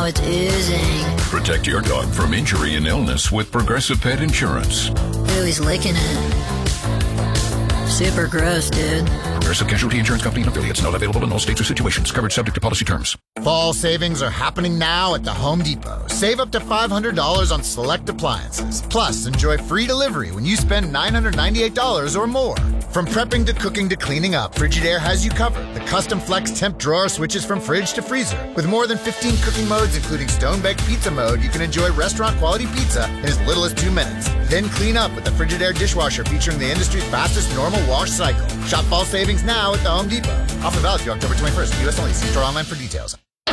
it's oozing. Protect your dog from injury and illness with Progressive Pet Insurance. Ooh, he's licking it. Super gross, dude. Progressive Casualty Insurance Company and affiliates. Not available in all states or situations. Covered subject to policy terms. Fall savings are happening now at the Home Depot. Save up to $500 on select appliances. Plus, enjoy free delivery when you spend $998 or more. From prepping to cooking to cleaning up, Frigidaire has you covered. The custom flex temp drawer switches from fridge to freezer. With more than 15 cooking modes, including stone-baked pizza mode, you can enjoy restaurant-quality pizza in as little as 2 minutes. Then clean up with the Frigidaire dishwasher featuring the industry's fastest normal wash cycle. Shop fall savings now at the Home Depot. Offer valid through October 21st. U.S. only. See store online for details.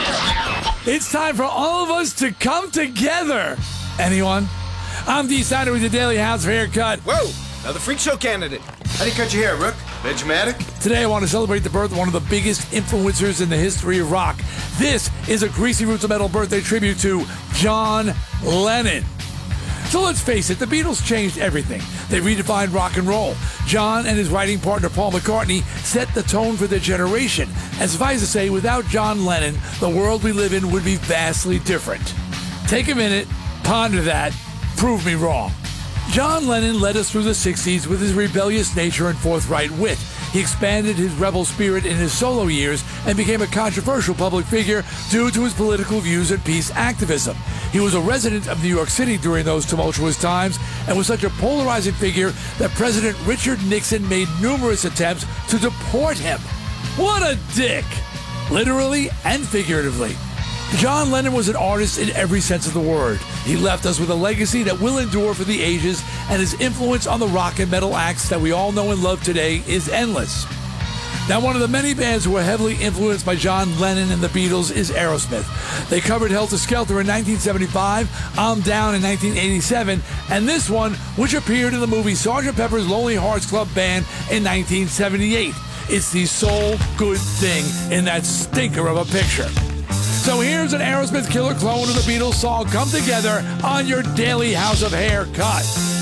It's time for all of us to come together. Anyone? I'm Dee Snider with the Daily House of Haircut. Whoa! Another freak show candidate. How do you cut your hair, Rook? Vegematic? Today I want to celebrate the birth of one of the biggest influencers in the history of rock. This is a Greasy Roots of Metal birthday tribute to John Lennon. So let's face it, the Beatles changed everything. They redefined rock and roll. John and his writing partner Paul McCartney set the tone for their generation. And suffice to say, without John Lennon, the world we live in would be vastly different. Take a minute, ponder that, prove me wrong. John Lennon led us through the 60s with his rebellious nature and forthright wit. He expanded his rebel spirit in his solo years and became a controversial public figure due to his political views and peace activism. He was a resident of New York City during those tumultuous times and was such a polarizing figure that President Richard Nixon made numerous attempts to deport him. What a dick! Literally and figuratively. John Lennon was an artist in every sense of the word. He left us with a legacy that will endure for the ages, and his influence on the rock and metal acts that we all know and love today is endless. Now, one of the many bands who were heavily influenced by John Lennon and the Beatles is Aerosmith. They covered Helter Skelter in 1975, I'm Down in 1987, and this one, which appeared in the movie Sgt. Pepper's Lonely Hearts Club Band in 1978. It's the sole good thing in that stinker of a picture. So here's an Aerosmith killer clone of the Beatles song Come Together on your Daily House of Hair Cut.